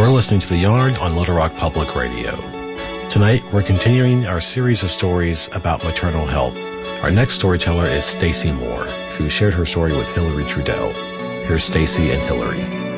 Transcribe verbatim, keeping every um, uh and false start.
You're listening to The Yarn on Little Rock Public Radio. Tonight, we're continuing our series of stories about maternal health. Our next storyteller is Stacey Moore, who shared her story with Hillary Trudell. Here's Stacey and Hillary.